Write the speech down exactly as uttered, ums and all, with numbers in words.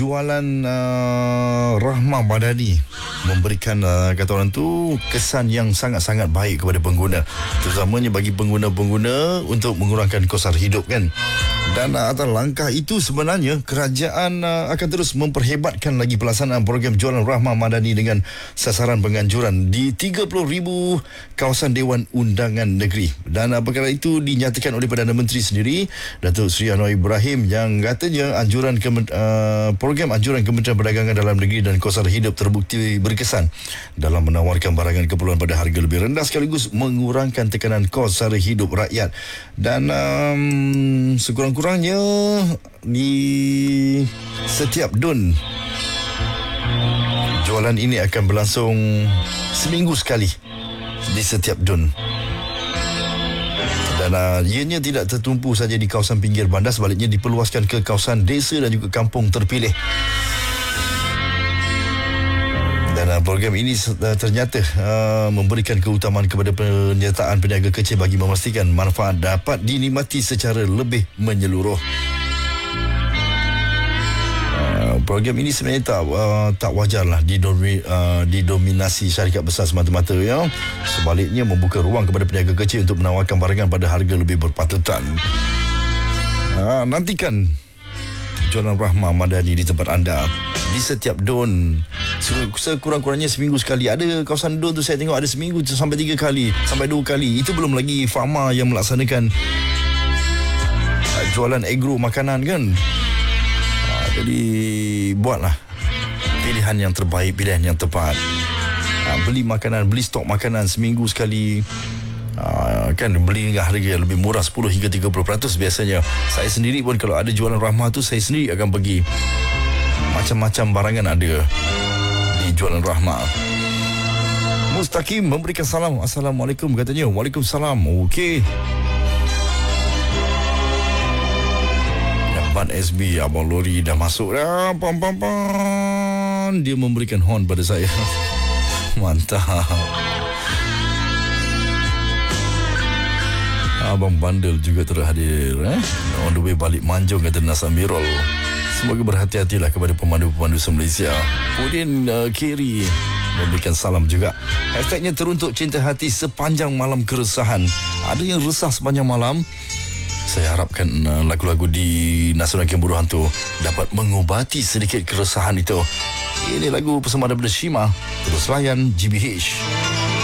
Jualan uh, Rahmah Madani memberikan uh, kata orang tu kesan yang sangat-sangat baik kepada pengguna, terutamanya bagi pengguna-pengguna untuk mengurangkan kos sara hidup kan. Dan uh, atas langkah itu sebenarnya kerajaan uh, akan terus memperhebatkan lagi pelaksanaan program Jualan Rahmah Madani dengan sasaran penganjuran di tiga puluh ribu kawasan Dewan Undangan Negeri. Dan uh, perkara itu dinyatakan oleh Perdana Menteri sendiri, Datuk Seri Anwar Ibrahim, yang katanya anjuran ke, uh, program anjuran Kementerian Perdagangan Dalam Negeri dan Kos Sara Hidup terbukti berkesan dalam menawarkan barangan keperluan pada harga lebih rendah sekaligus mengurangkan tekanan kos sara hidup rakyat. Dan um, sekurang-kurangnya di setiap dun jualan ini akan berlangsung seminggu sekali di setiap dun. Dan uh, ianya tidak tertumpu saja di kawasan pinggir bandar, sebaliknya diperluaskan ke kawasan desa dan juga kampung terpilih. Dan uh, program ini uh, ternyata uh, memberikan keutamaan kepada penyertaan peniaga kecil bagi memastikan manfaat dapat dinikmati secara lebih menyeluruh. Program ini sebenarnya tak uh, tak wajarlah didomi, uh, didominasi syarikat besar semata-mata ya. Sebaliknya membuka ruang kepada peniaga kecil untuk menawarkan barangan pada harga lebih berpatutan. Uh, nantikan Jualan Rahmah Madani di tempat anda di setiap don. Sekurang-kurangnya seminggu sekali. Ada kawasan don tu saya tengok ada seminggu sampai tiga kali, sampai dua kali. Itu belum lagi farma yang melaksanakan uh, jualan agro makanan kan. Jadi buatlah pilihan yang terbaik, pilihan yang tepat. Ha, beli makanan, beli stok makanan seminggu sekali. Ha, kan beli dengan harga yang lebih murah, sepuluh hingga tiga puluh peratus biasanya. Saya sendiri pun kalau ada jualan Rahmah tu, saya sendiri akan pergi. Macam-macam barangan ada di Jualan Rahmah. Mustaqim memberikan salam. Assalamualaikum katanya. Waalaikumsalam. Okey. Ban S B abang lori dah masuk dah. Pam pam pam. Dia memberikan horn pada saya. Mantap. Abang bandel juga terhadir eh? On the way balik Manjung kata Nasamirul. Semoga berhati-hatilah kepada pemandu-pemandu se-Malaysia. Kemudian uh, Kiri memberikan salam juga. Hashtagnya teruntuk cinta hati sepanjang malam keresahan. Ada yang resah sepanjang malam. Saya harapkan uh, lagu-lagu di Nasional Kemburu Hantu dapat mengubati sedikit keresahan itu. Ini lagu persembahan daripada Shima. Terus layan G B H.